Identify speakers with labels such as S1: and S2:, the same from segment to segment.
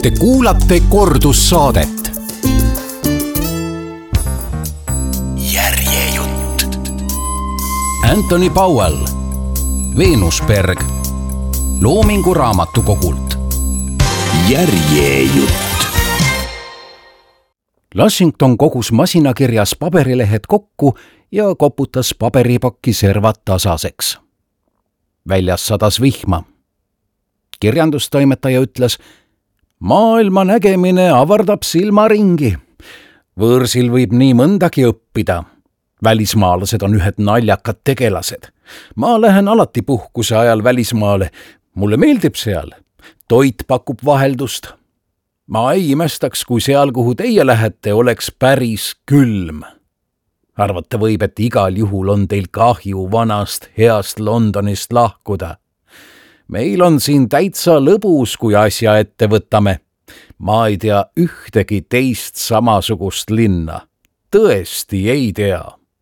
S1: Te kuulate kordussaadet. Järjejutt. Anthony Powell, Veenusberg, Loomingu raamatukogult. Järjejutt. Lushington kogus masinakirjas paberilehed kokku ja koputas paberipakki servad tasaseks. Väljas sadas vihma. Kirjandustoimetaja ütles, maailma nägemine avardab silmaringi. Võõrsil võib nii mõndagi õppida. Välismaalased on ühed naljakad tegelased. Ma lähen alati puhkuse ajal välismaale. Mulle meeldib seal. Toit pakub vaheldust. Ma ei imestaks, kui seal, kuhu teie lähete, oleks päris külm. Arvata võib, et igal juhul on teil kahju vanast heast Londonist lahkuda. Meil on siin täitsa lõbus, kui asja ette võtame. Ma ei tea ühtegi teist samasugust linna. Tõesti ei tea.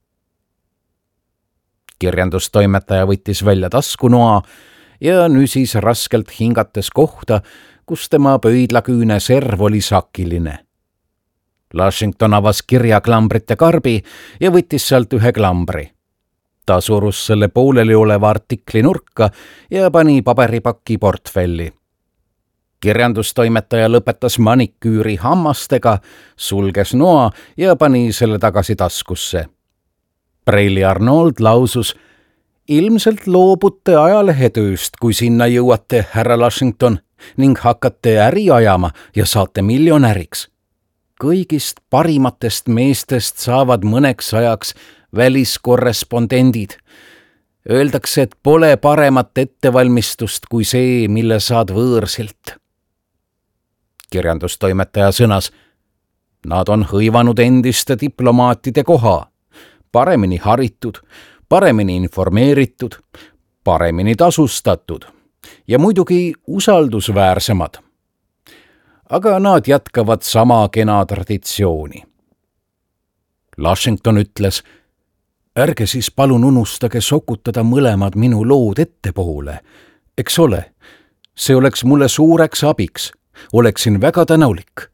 S1: Kirjandustoimetaja võttis välja taskunoa ja nüsis raskelt hingates kohta, kus tema pöidlaküüne serv oli sakiline. Lushington avas kirjaklambrite karbi ja võttis sealt ühe klambri. Ta surus selle pooleli oleva artikli nurka ja pani paberipaki portfelli. Kirjandustoimetaja lõpetas maniküüri hammastega, sulges noa ja pani selle tagasi taskusse. Preili Arnold lausus, ilmselt loobute ajalehetööst, kui sinna jõuate, härra Lushington, ning hakkate äri ajama ja saate miljonäriks. Kõigist parimatest meestest saavad mõneks ajaks väliskorrespondendid. Öeldakse, et pole paremat ettevalmistust kui see, mille saad võõrsilt. Kirjandustoimetaja sõnas, nad on hõivanud endiste diplomaatide koha. Paremini haritud, paremini informeeritud, paremini tasustatud ja muidugi usaldusväärsemad. Aga nad jätkavad sama kena traditsiooni. Lushington ütles, ärge siis palun unustage sokutada mõlemad minu lood ettepoole. Eks ole, see oleks mulle suureks abiks. Oleksin väga tänulik.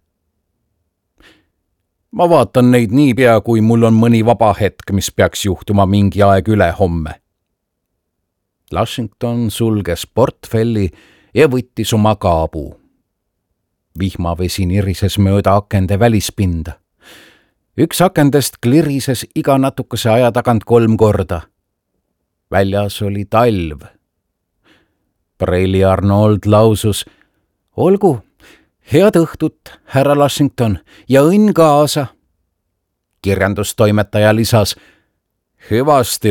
S1: Ma vaatan neid niipea, kui mul on mõni vaba hetk, mis peaks juhtuma mingi aeg üle homme. Lushington sulges portfelli ja võttis oma kaabu. Vihmavesi nirises mööda akende välispinda. Üks akendest klirises iga natukese aja tagant 3 korda. Väljas oli talv. Preili Arnold lausus, olgu, head õhtut, härra Lushington, ja õnn kaasa. Kirjandustoimetaja lisas, hüvasti